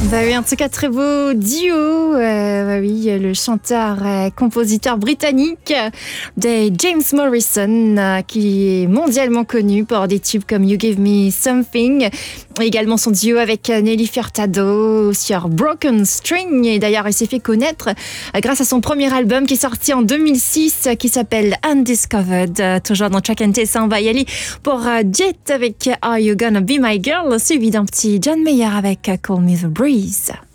Bah oui, en tout cas, très beau duo. Oui, le chanteur, compositeur britannique de James Morrison, qui est mondialement connu pour des tubes comme You Give Me Something. Également son duo avec Nelly Furtado sur Broken String. Et d'ailleurs, il s'est fait connaître grâce à son premier album qui est sorti en 2006, qui s'appelle Undiscovered. Toujours dans Track and Taste, on va y aller pour Jet avec Are You Gonna Be My Girl, suivi d'un petit John Mayer avec Call Me The Breeze.